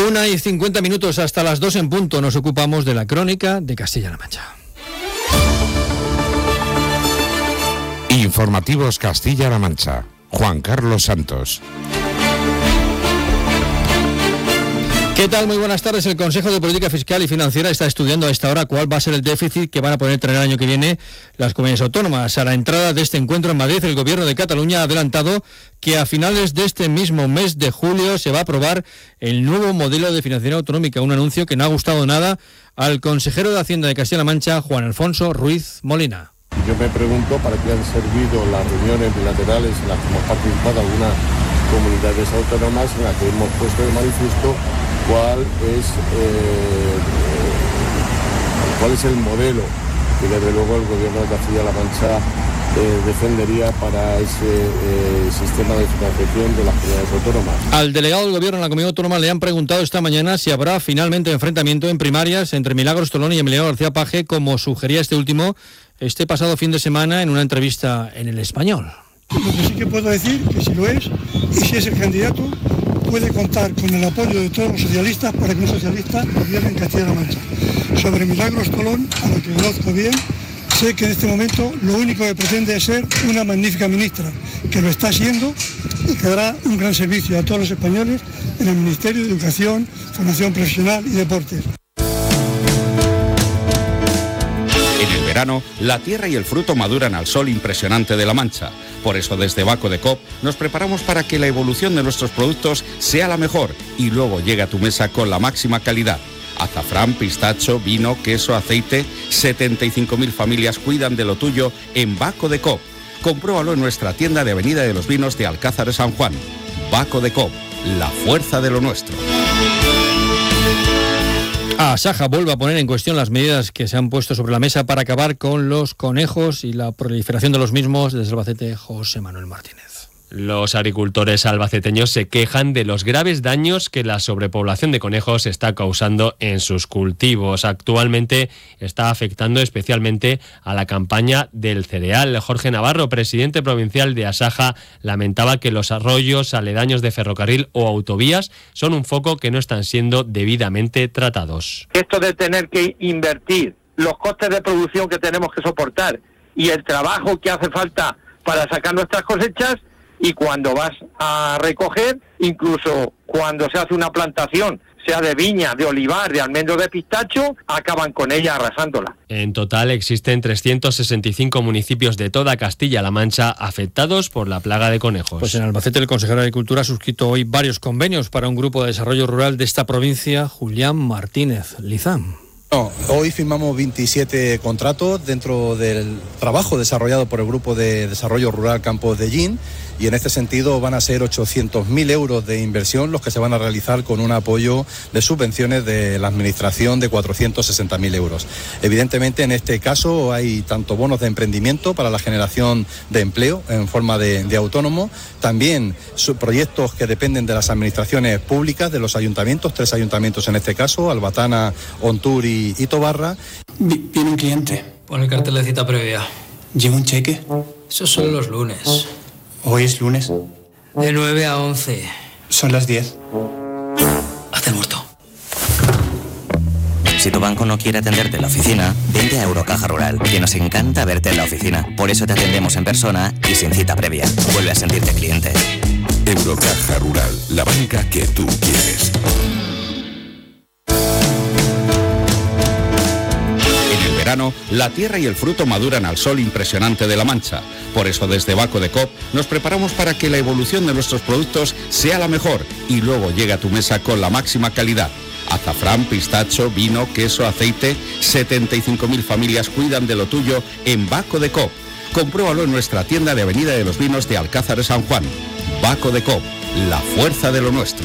1:50 hasta las 2 en punto. Nos ocupamos de la crónica de Castilla-La Mancha. Informativos Castilla-La Mancha. Juan Carlos Santos. ¿Qué tal? Muy buenas tardes. El Consejo de Política Fiscal y Financiera está estudiando a esta hora cuál va a ser el déficit que van a poder tener el año que viene las comunidades autónomas. A la entrada de este encuentro en Madrid, el Gobierno de Cataluña ha adelantado que a finales de este mismo mes de julio se va a aprobar el nuevo modelo de financiación autonómica, un anuncio que no ha gustado nada al consejero de Hacienda de Castilla-La Mancha, Juan Alfonso Ruiz Molina. Yo me pregunto para qué han servido las reuniones bilaterales en las que hemos participado algunas comunidades autónomas en las que hemos puesto de manifiesto cuál es el modelo que desde luego el Gobierno de Castilla-La Mancha defendería para ese sistema de financiación de las comunidades autónomas. Al delegado del Gobierno en la Comunidad Autónoma le han preguntado esta mañana si habrá finalmente enfrentamiento en primarias entre Milagros Tolón y Emiliano García Paje, como sugería este último este pasado fin de semana en una entrevista en El Español. Lo que sí que puedo decir que si lo es, y si es el candidato, puede contar con el apoyo de todos los socialistas para que un socialista gobierne en Castilla-La Mancha. Sobre Milagros Tolón, a lo que conozco bien, sé que en este momento lo único que pretende es ser una magnífica ministra, que lo está siendo y que dará un gran servicio a todos los españoles en el Ministerio de Educación, Formación Profesional y Deportes. En el verano, la tierra y el fruto maduran al sol impresionante de La Mancha. Por eso desde Baco de Coop nos preparamos para que la evolución de nuestros productos sea la mejor y luego llegue a tu mesa con la máxima calidad. Azafrán, pistacho, vino, queso, aceite. 75.000 familias cuidan de lo tuyo en Baco de Coop. Compruébalo en nuestra tienda de Avenida de los Vinos de Alcázar de San Juan. Baco de Coop, la fuerza de lo nuestro. Asaja vuelve a poner en cuestión las medidas que se han puesto sobre la mesa para acabar con los conejos y la proliferación de los mismos. Desde Albacete, José Manuel Martínez. Los agricultores albaceteños se quejan de los graves daños que la sobrepoblación de conejos está causando en sus cultivos. Actualmente está afectando especialmente a la campaña del cereal. Jorge Navarro, presidente provincial de Asaja, lamentaba que los arroyos aledaños de ferrocarril o autovías son un foco que no están siendo debidamente tratados. Esto de tener que invertir, los costes de producción que tenemos que soportar y el trabajo que hace falta para sacar nuestras cosechas, y cuando vas a recoger, incluso cuando se hace una plantación, sea de viña, de olivar, de almendro, de pistacho, acaban con ella arrasándola. En total existen 365 municipios de toda Castilla-La Mancha afectados por la plaga de conejos. Pues en Albacete el consejero de Agricultura ha suscrito hoy varios convenios para un grupo de desarrollo rural de esta provincia, Julián Martínez Lizán. No, hoy firmamos 27 contratos dentro del trabajo desarrollado por el Grupo de Desarrollo Rural Campos de Llín, y en este sentido van a ser 800.000 euros de inversión los que se van a realizar con un apoyo de subvenciones de la Administración de 460.000 euros. Evidentemente en este caso hay tanto bonos de emprendimiento para la generación de empleo en forma de autónomo, también proyectos que dependen de las administraciones públicas, de los ayuntamientos, 3 ayuntamientos en este caso, Albatana, Ontur y Tobarra. Viene un cliente. Pon el cartel de cita previa. ¿Lleva un cheque? Eso son los lunes. ¿Hoy es lunes? De 9 a 11. Son las 10. Hazte el muerto. Si tu banco no quiere atenderte en la oficina, vente a Eurocaja Rural, que nos encanta verte en la oficina. Por eso te atendemos en persona y sin cita previa. Vuelve a sentirte cliente. Eurocaja Rural, la banca que tú quieres. La tierra y el fruto maduran al sol impresionante de La Mancha. Por eso desde Baco de Coop nos preparamos para que la evolución de nuestros productos sea la mejor y luego llegue a tu mesa con la máxima calidad. Azafrán, pistacho, vino, queso, aceite. 75.000 familias cuidan de lo tuyo en Baco de Coop. Compruébalo en nuestra tienda de Avenida de los Vinos de Alcázar de San Juan. Baco de Coop, la fuerza de lo nuestro.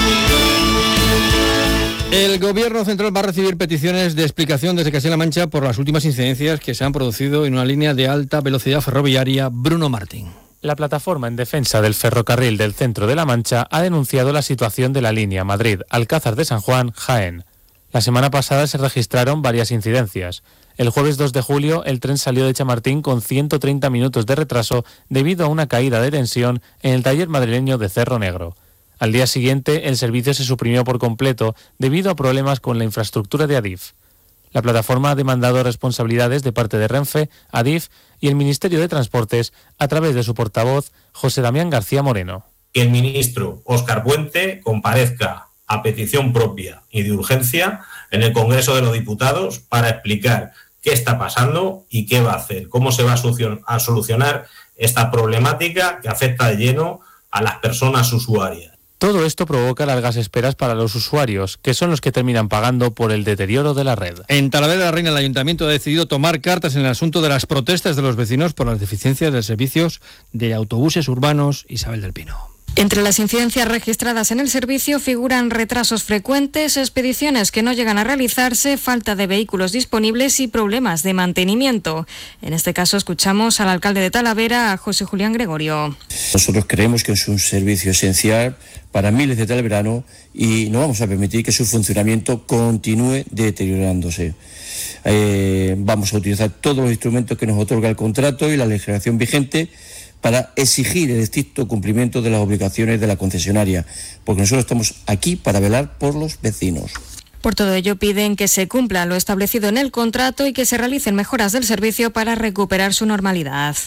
El Gobierno Central va a recibir peticiones de explicación desde Castilla-La Mancha por las últimas incidencias que se han producido en una línea de alta velocidad ferroviaria. Bruno Martín. La plataforma en defensa del ferrocarril del centro de La Mancha ha denunciado la situación de la línea Madrid-Alcázar de San Juan-Jaén. La semana pasada se registraron varias incidencias. El jueves 2 de julio el tren salió de Chamartín con 130 minutos de retraso debido a una caída de tensión en el taller madrileño de Cerro Negro. Al día siguiente, el servicio se suprimió por completo debido a problemas con la infraestructura de Adif. La plataforma ha demandado responsabilidades de parte de Renfe, Adif y el Ministerio de Transportes a través de su portavoz, José Damián García Moreno. Que el ministro Óscar Puente comparezca a petición propia y de urgencia en el Congreso de los Diputados para explicar qué está pasando y qué va a hacer, cómo se va a solucionar esta problemática que afecta de lleno a las personas usuarias. Todo esto provoca largas esperas para los usuarios, que son los que terminan pagando por el deterioro de la red. En Talavera de la Reina, el Ayuntamiento ha decidido tomar cartas en el asunto de las protestas de los vecinos por las deficiencias de servicios de autobuses urbanos Isabel del Pino. Entre las incidencias registradas en el servicio figuran retrasos frecuentes, expediciones que no llegan a realizarse, falta de vehículos disponibles y problemas de mantenimiento. En este caso escuchamos al alcalde de Talavera, a José Julián Gregorio. Nosotros creemos que es un servicio esencial para miles de talaveranos y no vamos a permitir que su funcionamiento continúe deteriorándose. Vamos a utilizar todos los instrumentos que nos otorga el contrato y la legislación vigente para exigir el estricto cumplimiento de las obligaciones de la concesionaria, porque nosotros estamos aquí para velar por los vecinos. Por todo ello piden que se cumpla lo establecido en el contrato y que se realicen mejoras del servicio para recuperar su normalidad.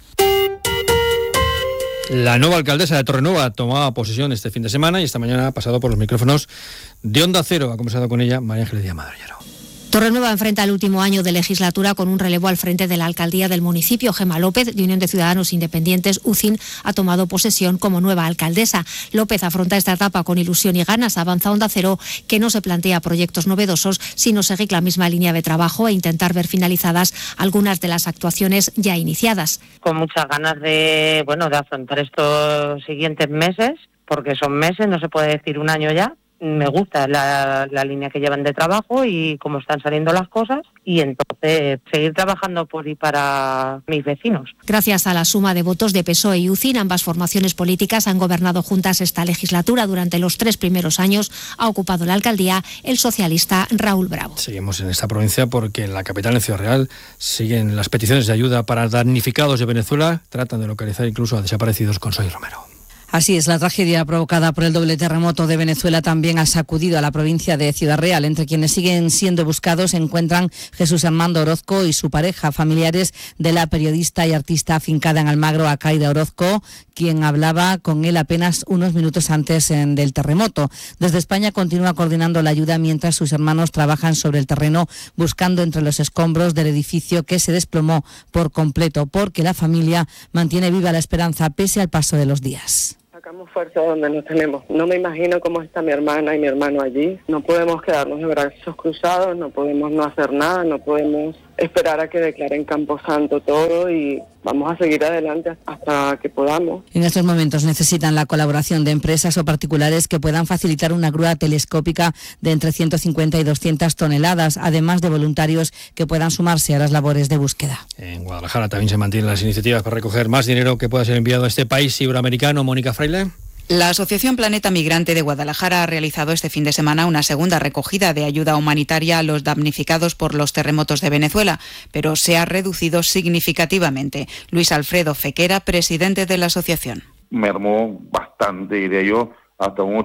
La nueva alcaldesa de Torrenueva tomaba posesión este fin de semana y esta mañana ha pasado por los micrófonos de Onda Cero. Ha conversado con ella María Ángeles Díaz Madroñero. Torrenueva enfrenta el último año de legislatura con un relevo al frente de la alcaldía del municipio. Gemma López, de Unión de Ciudadanos Independientes, UCIN, ha tomado posesión como nueva alcaldesa. López afronta esta etapa con ilusión y ganas. Avanza Onda Cero que no se plantea proyectos novedosos, sino seguir la misma línea de trabajo e intentar ver finalizadas algunas de las actuaciones ya iniciadas. Con muchas ganas de afrontar estos siguientes meses, porque son meses, no se puede decir un año ya. Me gusta la línea que llevan de trabajo y cómo están saliendo las cosas, y entonces seguir trabajando por y para mis vecinos. Gracias a la suma de votos de PSOE y UCIN, ambas formaciones políticas han gobernado juntas esta legislatura. Durante los 3 primeros años ha ocupado la alcaldía el socialista Raúl Bravo. Seguimos en esta provincia porque en la capital, en Ciudad Real, siguen las peticiones de ayuda para damnificados de Venezuela. Tratan de localizar incluso a desaparecidos con Soy Romero. Así es, la tragedia provocada por el doble terremoto de Venezuela también ha sacudido a la provincia de Ciudad Real. Entre quienes siguen siendo buscados se encuentran Jesús Armando Orozco y su pareja, familiares de la periodista y artista afincada en Almagro, Acaida Orozco, quien hablaba con él apenas unos minutos antes del terremoto. Desde España continúa coordinando la ayuda mientras sus hermanos trabajan sobre el terreno buscando entre los escombros del edificio que se desplomó por completo, porque la familia mantiene viva la esperanza pese al paso de los días. Sacamos fuerza donde nos tenemos. No me imagino cómo está mi hermana y mi hermano allí. No podemos quedarnos de brazos cruzados, no podemos no hacer nada, no podemos esperar a que declaren Camposanto todo y vamos a seguir adelante hasta que podamos. En estos momentos necesitan la colaboración de empresas o particulares que puedan facilitar una grúa telescópica de entre 150 y 200 toneladas, además de voluntarios que puedan sumarse a las labores de búsqueda. En Guadalajara también se mantienen las iniciativas para recoger más dinero que pueda ser enviado a este país iberoamericano. Mónica Fraile. La Asociación Planeta Migrante de Guadalajara ha realizado este fin de semana una segunda recogida de ayuda humanitaria a los damnificados por los terremotos de Venezuela, pero se ha reducido significativamente. Luis Alfredo Fequera, presidente de la asociación. Mermó bastante, diría yo, hasta un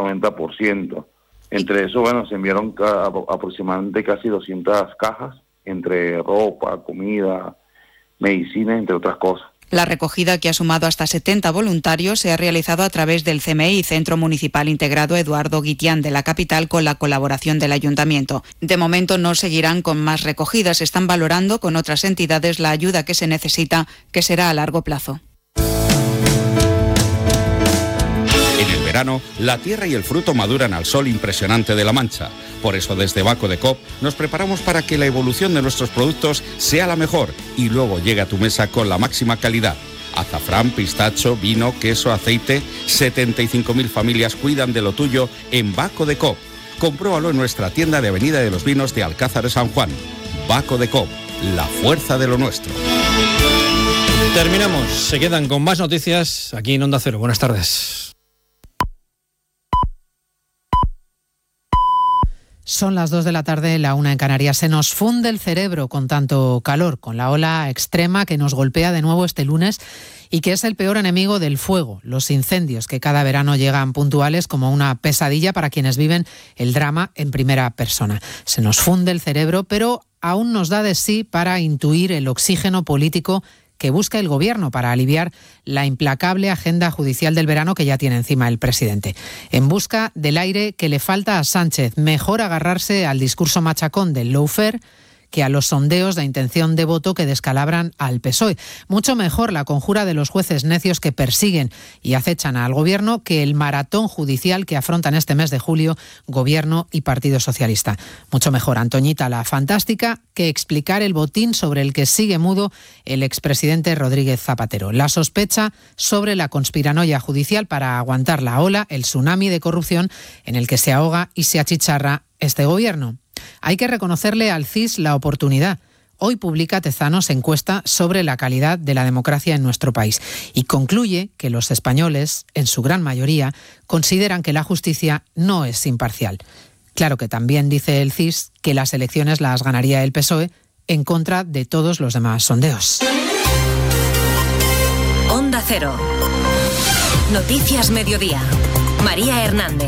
80-90%. Entre eso, se enviaron aproximadamente casi 200 cajas, entre ropa, comida, medicina, entre otras cosas. La recogida, que ha sumado hasta 70 voluntarios, se ha realizado a través del CMI, Centro Municipal Integrado Eduardo Guitián de la capital, con la colaboración del Ayuntamiento. De momento no seguirán con más recogidas, están valorando con otras entidades la ayuda que se necesita, que será a largo plazo. En el verano, la tierra y el fruto maduran al sol impresionante de La Mancha. Por eso, desde Baco de Coop nos preparamos para que la evolución de nuestros productos sea la mejor y luego llegue a tu mesa con la máxima calidad. Azafrán, pistacho, vino, queso, aceite. 75.000 familias cuidan de lo tuyo en Baco de Coop. Compruébalo en nuestra tienda de Avenida de los Vinos de Alcázar de San Juan. Baco de Coop, la fuerza de lo nuestro. Terminamos. Se quedan con más noticias aquí en Onda Cero. Buenas tardes. Son las 2 de la tarde, la 1 en Canarias. Se nos funde el cerebro con tanto calor, con la ola extrema que nos golpea de nuevo este lunes y que es el peor enemigo del fuego, los incendios que cada verano llegan puntuales como una pesadilla para quienes viven el drama en primera persona. Se nos funde el cerebro, pero aún nos da de sí para intuir el oxígeno político que busca el Gobierno para aliviar la implacable agenda judicial del verano que ya tiene encima el presidente. En busca del aire que le falta a Sánchez, mejor agarrarse al discurso machacón del lawfare que a los sondeos de intención de voto que descalabran al PSOE. Mucho mejor la conjura de los jueces necios que persiguen y acechan al Gobierno que el maratón judicial que afrontan este mes de julio Gobierno y Partido Socialista. Mucho mejor, Antoñita la fantástica, que explicar el botín sobre el que sigue mudo el expresidente Rodríguez Zapatero. La sospecha sobre la conspiranoia judicial para aguantar la ola, el tsunami de corrupción en el que se ahoga y se achicharra este Gobierno. Hay que reconocerle al CIS la oportunidad. Hoy publica Tezanos encuesta sobre la calidad de la democracia en nuestro país y concluye que los españoles, en su gran mayoría, consideran que la justicia no es imparcial. Claro que también dice el CIS que las elecciones las ganaría el PSOE en contra de todos los demás sondeos. Onda Cero. Noticias Mediodía. María Hernández.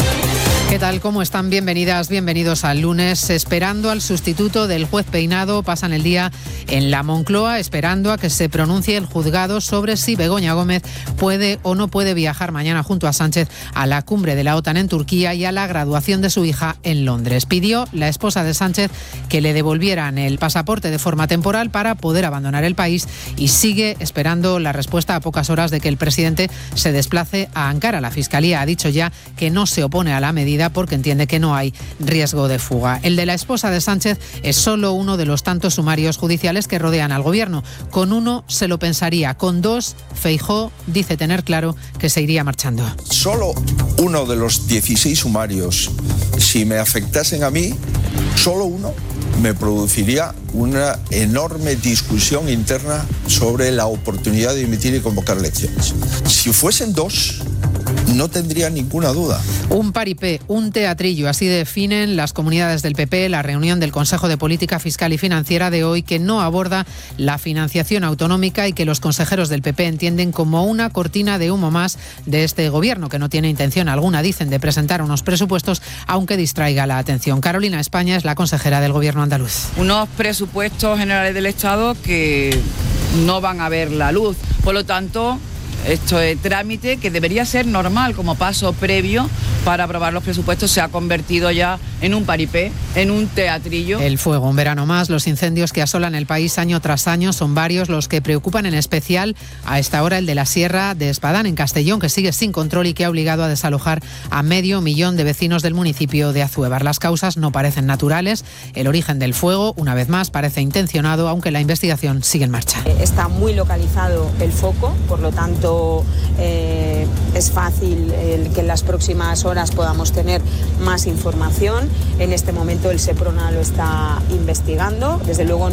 ¿Qué tal? ¿Cómo están? Bienvenidas, bienvenidos al lunes. Esperando al sustituto del juez Peinado, pasan el día en la Moncloa, esperando a que se pronuncie el juzgado sobre si Begoña Gómez puede o no puede viajar mañana junto a Sánchez a la cumbre de la OTAN en Turquía y a la graduación de su hija en Londres. Pidió la esposa de Sánchez que le devolvieran el pasaporte de forma temporal para poder abandonar el país y sigue esperando la respuesta a pocas horas de que el presidente se desplace a Ankara. La Fiscalía ha dicho ya que no se opone a la medida porque entiende que no hay riesgo de fuga. El de la esposa de Sánchez es solo uno de los tantos sumarios judiciales que rodean al Gobierno. Con uno se lo pensaría, con dos, Feijóo dice tener claro que se iría marchando. Solo uno de los 16 sumarios, si me afectasen a mí, solo uno me produciría una enorme discusión interna sobre la oportunidad de dimitir y convocar elecciones. Si fuesen dos, no tendría ninguna duda. Un paripé, un teatrillo, así definen las comunidades del PP la reunión del Consejo de Política Fiscal y Financiera de hoy, que no aborda la financiación autonómica y que los consejeros del PP entienden como una cortina de humo más de este Gobierno, que no tiene intención alguna, dicen, de presentar unos presupuestos, aunque distraiga la atención. Carolina España es la consejera del Gobierno andaluz. Unos presupuestos generales del Estado que no van a ver la luz. Por lo tanto, esto es trámite que debería ser normal como paso previo para aprobar los presupuestos, se ha convertido ya en un paripé, en un teatrillo. El fuego, un verano más. Los incendios que asolan el país año tras año son varios los que preocupan, en especial a esta hora el de la Sierra de Espadán, en Castellón, que sigue sin control y que ha obligado a desalojar a 500.000 de vecinos del municipio de Azuévar. Las causas no parecen naturales. El origen del fuego, una vez más, parece intencionado, aunque la investigación sigue en marcha. Está muy localizado el foco, por lo tanto es fácil que en las próximas horas podamos tener más información. En este momento el SEPRONA lo está investigando. Desde luego